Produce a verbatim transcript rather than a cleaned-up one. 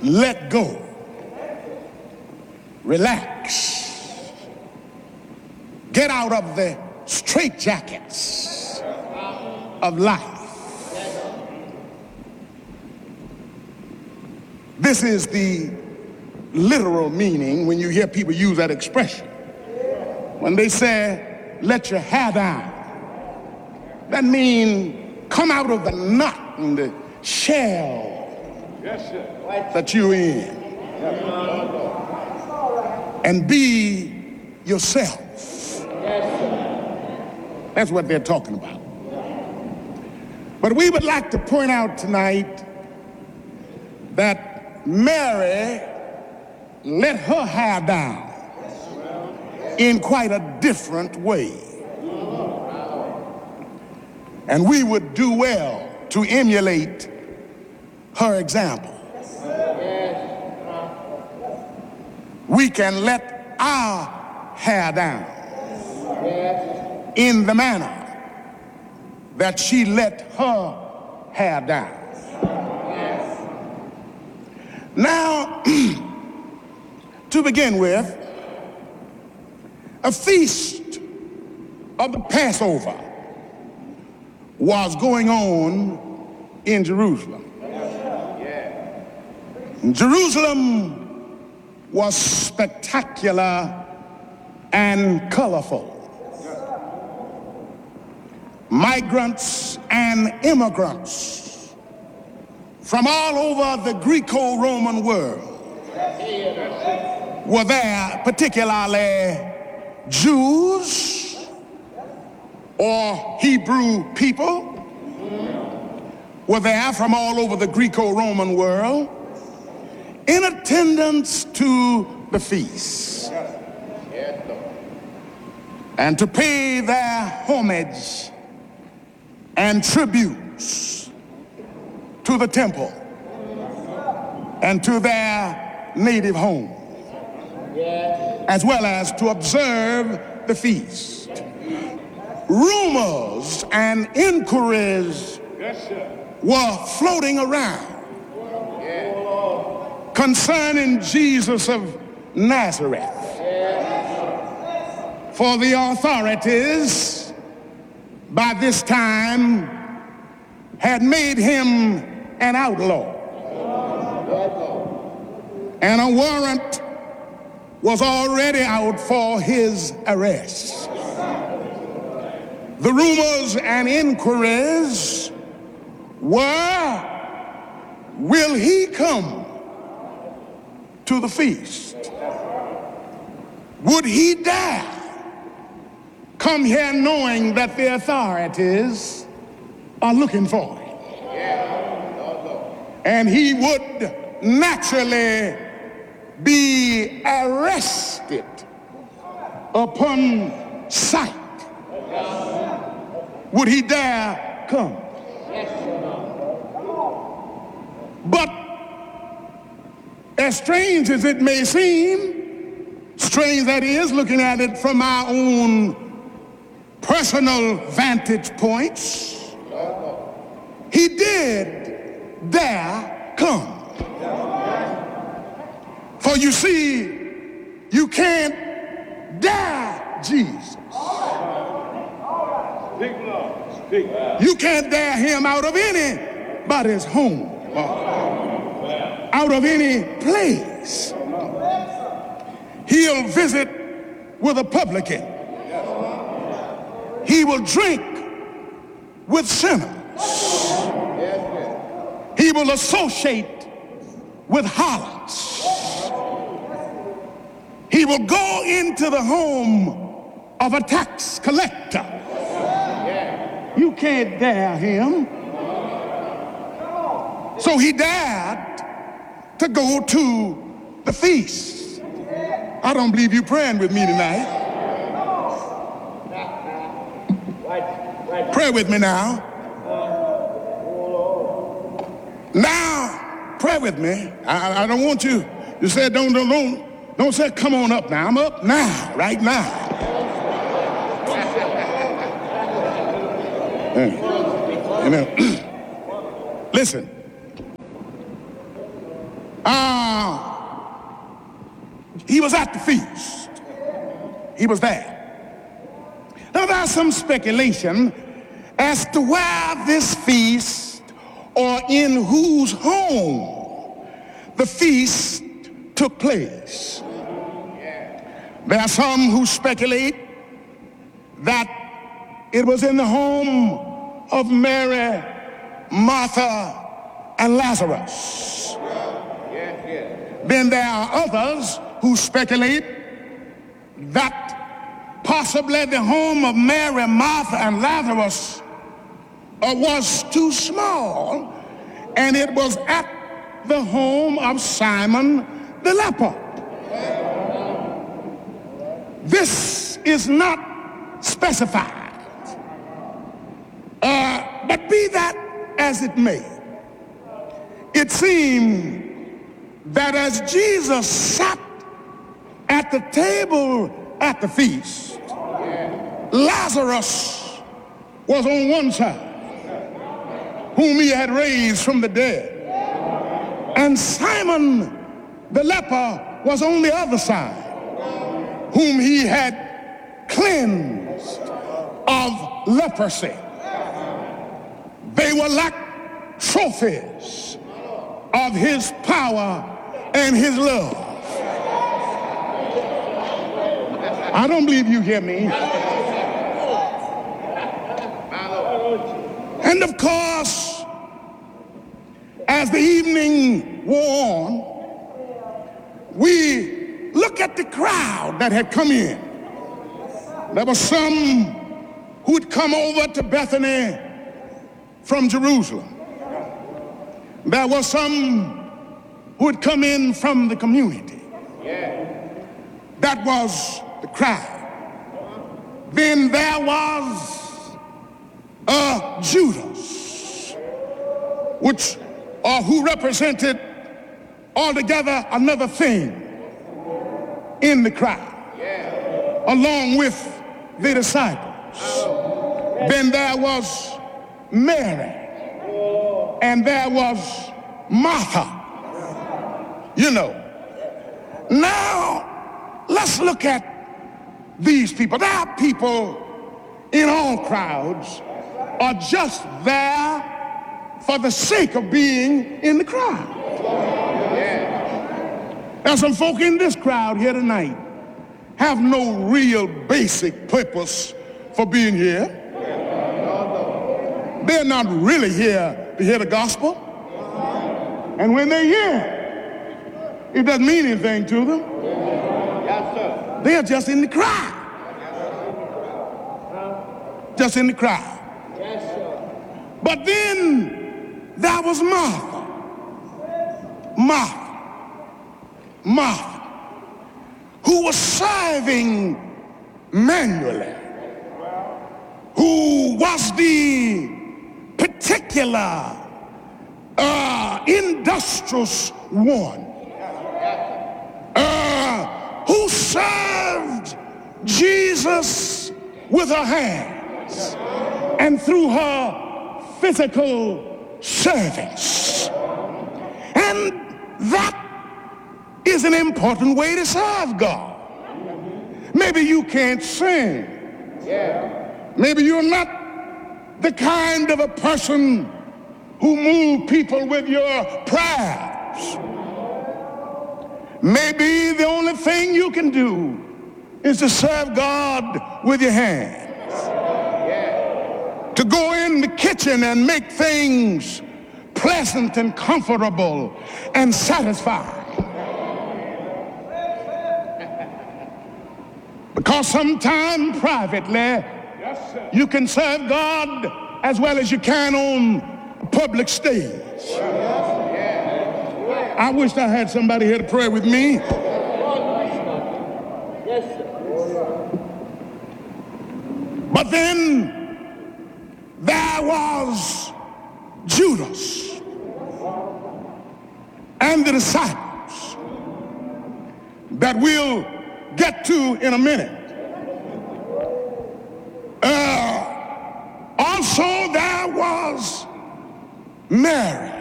let go, relax, get out of the straitjackets of life. This is the literal meaning when you hear people use that expression. When they say, let your hair down, that means come out of the knot and the shell that you're in and be yourself. That's what they're talking about. But we would like to point out tonight that Mary let her hair down in quite a different way. And we would do well to emulate her example. We can let our hair down in the manner that she let her hair down. Now, to begin with, a feast of the Passover was going on in Jerusalem. Jerusalem was spectacular and colorful. Migrants and immigrants from all over the Greco-Roman world were there, particularly Jews or Hebrew people were there from all over the Greco-Roman world in attendance to the feast and to pay their homage and tributes to the temple and to their native home, as well as to observe the feast. Rumors and inquiries were floating around concerning Jesus of Nazareth, for the authorities by this time had made him an outlaw, and a warrant was already out for his arrest. The rumors and inquiries were, will he come to the feast? Would he dare come here knowing that the authorities are looking for him? And he would naturally be arrested upon sight. Would he dare come? But as strange as it may seem, strange that is, looking at it from our own personal vantage points, he did dare come. For you see, you can't dare Jesus. You can't dare him out of anybody's home, out of any place. He'll visit with a publican. He will drink with sinners. He will associate with harlots. He will go into the home of a tax collector. You can't dare him. So he dared to go to the feast. I don't believe you praying with me tonight. Pray with me now. Now, pray with me. I, I don't want you. You said don't don't don't don't say come on up now. I'm up now, right now. You know, listen. Ah. Uh, He was at the feast. He was there. Now there's some speculation as to where this feast, or in whose home the feast took place. There are some who speculate that it was in the home of Mary, Martha, and Lazarus. Then there are others who speculate that possibly the home of Mary, Martha, and Lazarus uh, was too small, and it was at the home of Simon the leper. This is not specified. Uh, but be that as it may, it seemed that as Jesus sat at the table at the feast, Lazarus was on one side, whom he had raised from the dead, and Simon the leper was on the other side, whom he had cleansed of leprosy. They were like trophies of his power and his love. I don't believe you hear me. And of course, as the evening wore on, we look at the crowd that had come in. There were some who had come over to Bethany from Jerusalem. There were some who had come in from the community. That was the crowd. Then there was uh, Judas, which or who represented altogether another thing in the crowd, along with the disciples. Then there was Mary, and there was Martha. You know. Now, let's look at these people. There are people in all crowds are just there for the sake of being in the crowd. There's some folk in this crowd here tonight have no real basic purpose for being here. They're not really here to hear the gospel. And when they hear, it doesn't mean anything to them. Yes, sir. They're just in the crowd. Just in the crowd. Yes, sir. But then there was Martha. Martha. Martha, who was serving manually, who was the particular uh, industrious one, uh, who served Jesus with her hands and through her physical service. And that is an important way to serve God. Maybe you can't sing. Maybe you're not the kind of a person who move people with your prayers. Maybe the only thing you can do is to serve God with your hands. To go in the kitchen and make things pleasant and comfortable and satisfying. Because sometime privately, yes, you can serve God as well as you can on a public stage. Yes. I wish I had somebody here to pray with me. Yes, sir. But then there was Judas and the disciples that we'll get to in a minute. Uh, also there was Mary.